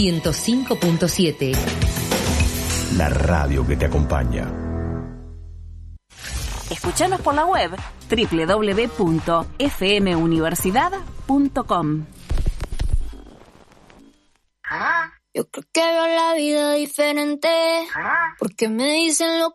105.7. La radio que te acompaña. Escuchanos por la web www.fmuniversidad.com. Yo creo que veo la vida diferente, porque me dicen lo